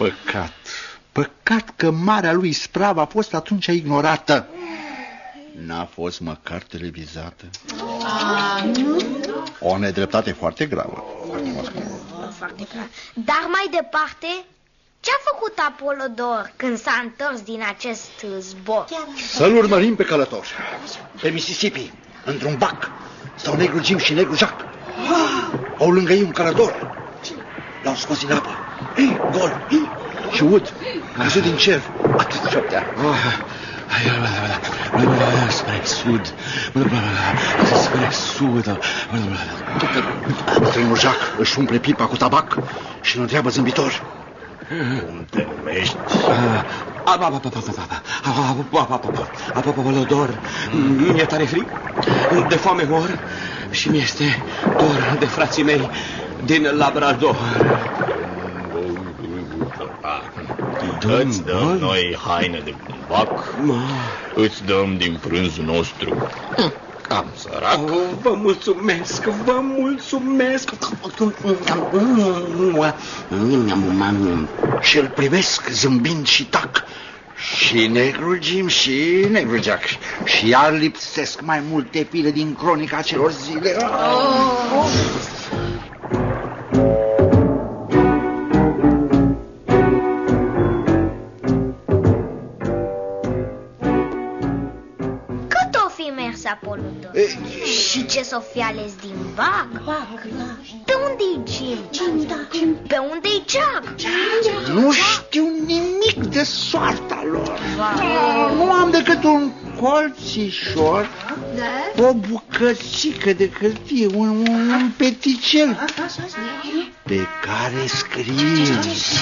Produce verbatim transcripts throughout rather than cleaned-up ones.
Păcat, păcat că marea lui ispravă a fost atunci ignorată. N-a fost măcar televizată. O nedreptate foarte gravă. Foarte gravă. Dar mai departe, ce-a făcut Apolodor când s-a întors din acest zbor? Să-l urmărim pe călător. Pe Mississippi, într-un bac, stau negru Jim și negru Jack. Au lângă ei un călător. L-au scos din apă. Gol. Și Wood a căzut din cer. Atât șoptea. Spre sud. Spre sud. Bătrânul Jack își umple pipa cu tabac și îl întreabă zâmbitor. Cum te numești? Apolodor, mi-e tare frig, de foame mor și mi-este dor de frații mei din Labrador. Îți dăm noi haine de bumbac, îți dăm din prânzul nostru. Cam sărac. Oh, vă mulțumesc, vă mulțumesc. Și îl privesc zâmbind și tac. Și negru Jim și negru Jack. Și iar lipsesc mai multe pile din cronica celor zile. Oh. Apolodor. Și ce s-o fi ales din bac? Pe unde-i Jim? Jim, da. Pe unde-i Jack? Nu știu nimic de soarta lor. Nu am decât un colțișor, o bucățică de hârtie, un, un peticel pe care scrie.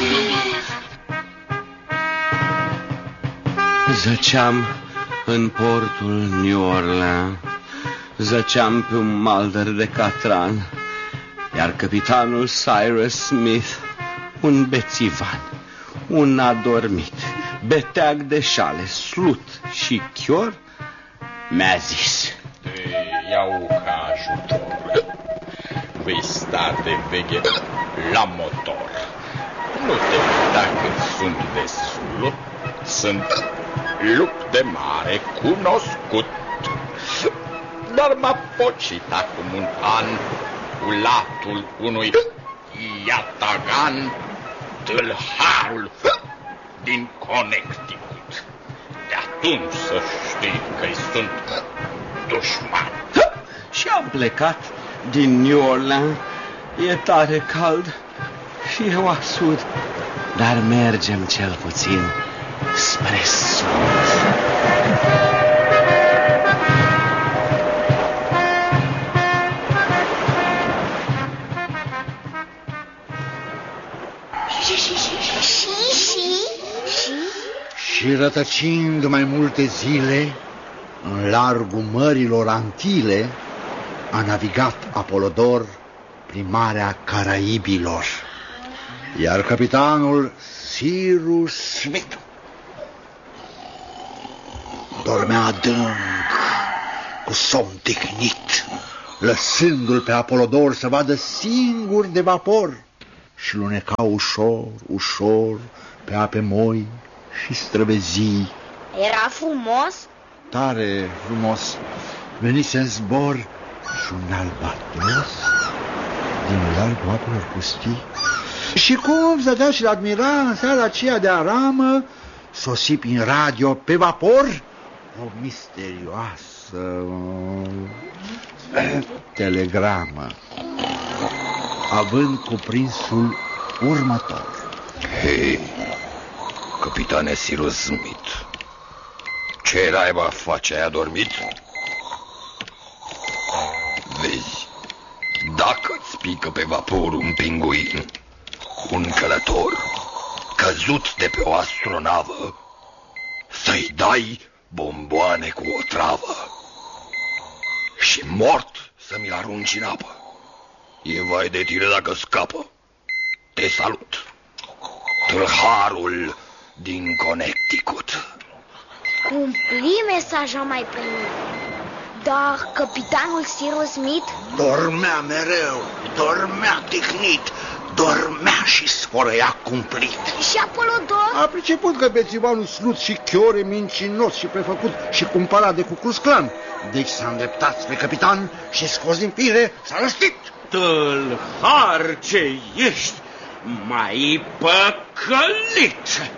Zăceam în portul New Orleans, zăceam pe un maldăr de catran, iar capitanul Cyrus Smith, un bețivan, un adormit, beteag de șale, slut și chior, mi-a zis: te iau ca ajutor, vei sta de veche la motor. Nu te uita cât sunt destul, sunt lup de mare cunoscut, dar m-a pocit acum un an cu latul unui iatagan, tâlharul din Connecticut. De atunci să știi că-i sunt dușman. Și am plecat din New Orleans. E tare cald și eu asud, dar mergem cel puțin spre sud. Și, și, și, și, și, și, și rătăcind mai multe zile în largul mărilor Antile, a navigat Apolodor prin Marea Caraibilor, iar capitanul Cyrus Smith dormea adânc, cu somn tihnit, lăsându-l pe Apolodor să vadă singur de vapor și luneca ușor, ușor pe ape moi și străvezii. Era frumos? Tare frumos. Venise în zbor și un albatros din largul apelor pustii. Și cum stătea și l-admira în seara aceea de aramă, sosi prin radio pe vapor o misterioasă telegramă, având cuprinsul următor. Hei, capitane Cyrus Smith, ce naiba face, ai adormit? Vezi, dacă-ți pică pe vapor un pinguin, un călător căzut de pe o astronavă, să-i dai bomboane cu o travă și mort să mi-l arunci în apă. E vai de tine dacă scapă. Te salut, tâlharul din Connecticut. Cumpli mesaja mai primit. Dar capitanul Cyrus Smith dormea mereu, dormea tihnit, dormea și sfărăia cumplit. Și Apolodor? A priceput că bețivanul slut și chiore mincinos și prefăcut și cumpărat de Ku Klux Klan. Deci s-a îndreptat spre capitan și, scos din fire, s-a răstit. Tâlhar ce ești, mai păcălit!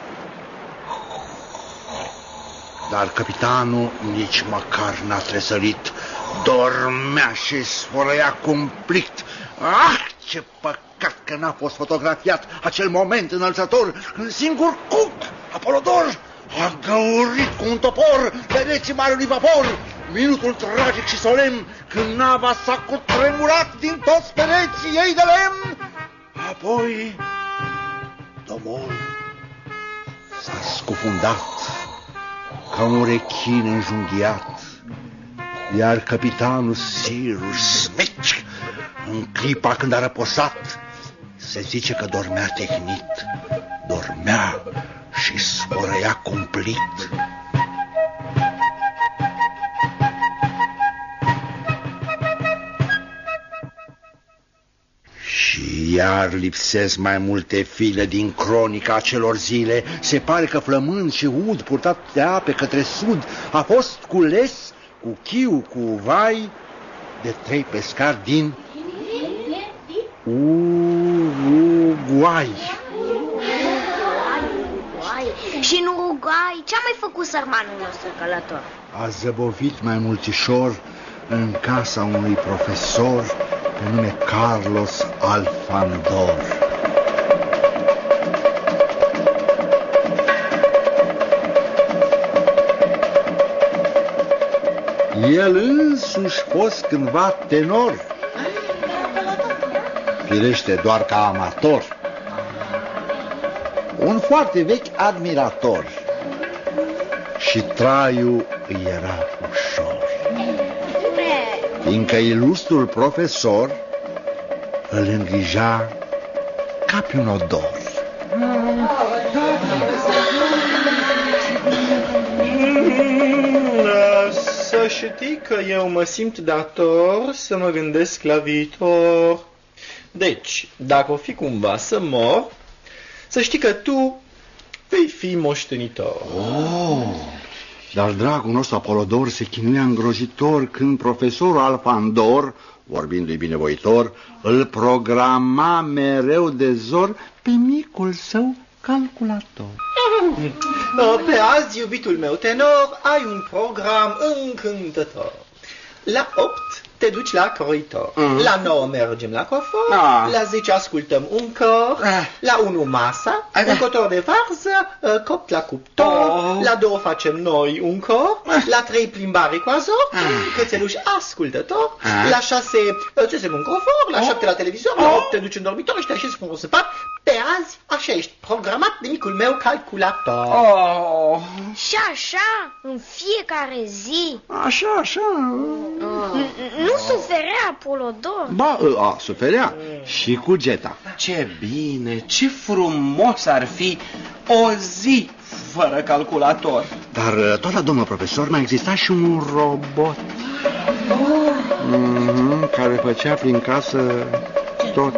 Dar capitanul nici măcar n-a tresărit. Dormea și sfărăia cumplit. Ah, ce păcat că n-a fost fotografiat acel moment înălțător când singur Cook, Apolodor, a găurit cu un topor pereții marelui vapor. Minutul tragic și solemn când nava s-a cutremurat din toți pereții ei de lemn. Apoi domol s-a scufundat ca un rechin înjunghiat, iar capitanul Cyrus Smith, în clipa când a răposat, se zice că dormea tehnit, dormea și sfărăia cumplit. Și iar lipsesc mai multe file din cronica acelor zile. Se pare că flămând și ud purtat de ape către sud a fost cules cu chiu, cu vai, de trei pescari din Uruguay. Și în Uruguay ce-a mai făcut sărmanul nostru călător? A zăbovit mai multișor în casa unui profesor pe nume Carlos Alfandor. El însuși fost cândva tenor, firește doar ca amator, un foarte vechi admirator, și traiul îi era ușor, fiindcă ilustrul profesor îl îngrija ca pe un odor. Să știi că eu mă simt dator să mă gândesc la viitor. Deci, dacă o fi cumva să mor, să știi că tu vei fi moștenitor. Oh, dar dragul nostru Apolodor se chinuia îngrozitor când profesorul Alfandor, vorbindu-i binevoitor, îl programa mereu de zor pe micul său calculator. Pe azi, iubitul meu tenor, ai un program încântător. La opt te duci la croitor, mm. La nouă mergem la cofor, ah. La zece ascultăm un cor, ah. La unu masa, ah. Un cotor de varză, copt la cuptor, oh. La două facem noi un cor, ah. La trei plimbare cu azor, ah. Cățeluș ascultător, ah. La șase țesem un cofor, la oh. șapte la televizor, oh. La opt te duci în dormitor și te așezi frumos în pat. Pe azi, așa ești programat de micul meu calculator. Oh. Și așa, în fiecare zi. Așa, așa. Oh. Nu suferea Apolodor? Ba, a, suferea și cu Geta. Ce bine, ce frumos ar fi o zi fără calculator. Dar tot la domnul profesor mai exista și un robot oh. mm-hmm, care făcea prin casă tot.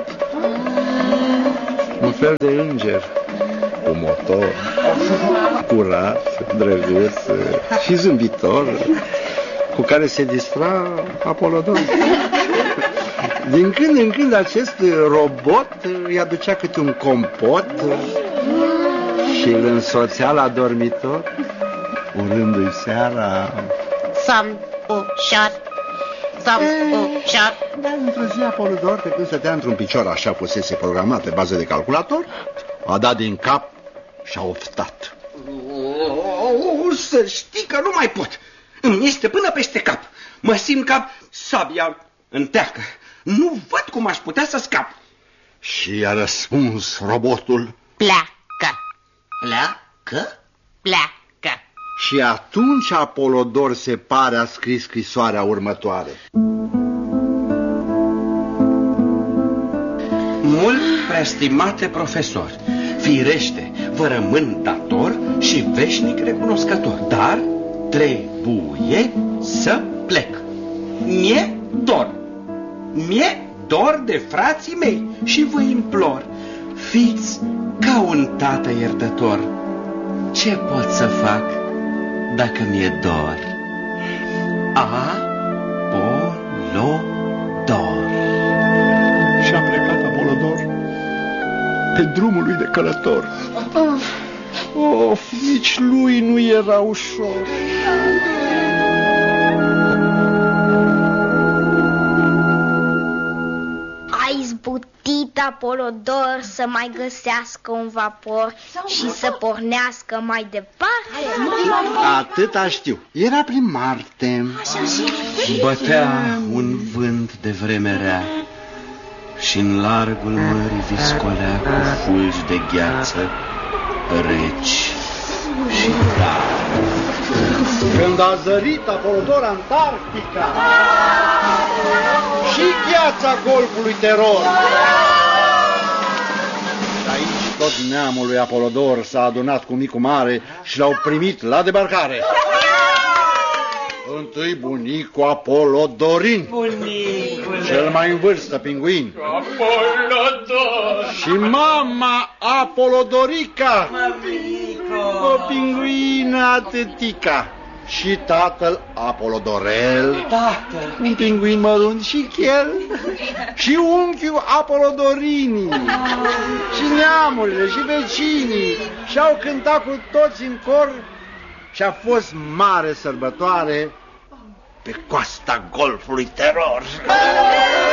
Un fel de înger cu motor, curat, drăguț și zâmbitor, cu care se distra Apolodor. Din când în când acest robot îi aducea câte un compot și îl însoțea la dormitor, urându-i seara: somn ușor, somn ușor. Dar într-o zi Apolodor, pe când stătea într-un picior așa fusese programat pe bază de calculator, a dat din cap și a oftat: oh, să știi că nu mai pot. Îmi este până peste cap. Mă simt ca sabia în teacă. Nu văd cum aș putea să scap. Și a răspuns robotul: pleacă. Pleacă? Pleacă. Și atunci Apolodor, se pare, a scris scrisoarea următoare: mult preestimate profesor, firește, vă rămân dator și veșnic recunoscător, dar trebuie să plec. Mie dor, mie dor de frații mei și vă implor, fiți ca un tată iertător. Ce pot să fac dacă mi-e dor? Apolodor. Și-a plecat Apolodor pe drumul lui de călător. Of, nici lui nu era ușor. A izbutit Apolodor să mai găsească un vapor și să pornească mai departe. Atâta știu. Era prin Marte. Bătea un vânt de vreme rea și în largul mării viscolea cu fulgi de gheață reci și tari. Când a zărit Apolodor Antarctica și gheața golfului Teror. Și aici tot neamul lui Apolodor s-a adunat cu micul mare și l-au primit la debarcare. Întâi bunicul Apolodorin, bunicule, cel mai în vârstă pinguin. Apolodor. Și mama Apolodorica, mamico, o pinguină atâtica. Și tatăl Apolodorel, tatăl, un pinguin mărunt și chel. Și unchiul Apolodorini. Și neamurile și vecinii și-au cântat cu toți în cor. Și a fost mare sărbătoare pe coasta golfului Teror.